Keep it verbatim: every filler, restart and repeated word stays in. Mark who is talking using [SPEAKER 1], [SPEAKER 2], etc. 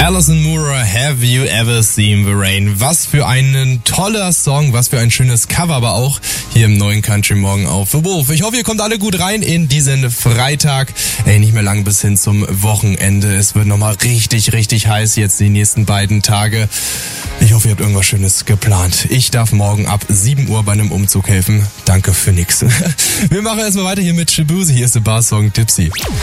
[SPEAKER 1] Alison Moore, Have You Ever Seen the Rain? Was für ein toller Song, was für ein schönes Cover, aber auch hier im neuen Country Morgen auf The Wolf. Ich hoffe, ihr kommt alle gut rein in diesen Freitag. Ey, nicht mehr lang bis hin zum Wochenende. Es wird nochmal richtig, richtig heiß jetzt die nächsten beiden Tage. Ich hoffe, ihr habt irgendwas Schönes geplant. Ich darf morgen ab sieben Uhr bei einem Umzug helfen. Danke für nix. Wir machen erstmal weiter hier mit Shabuzi. Hier ist der Bar-Song Tipsy.